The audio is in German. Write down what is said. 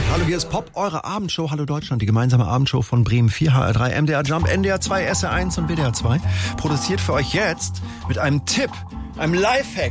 Hallo, hier ist Pop, eure Abendshow. Hallo Deutschland, die gemeinsame Abendshow von Bremen 4, HR3, MDR Jump, NDR 2, SR1 und WDR 2. Produziert für euch jetzt mit einem Tipp, einem Lifehack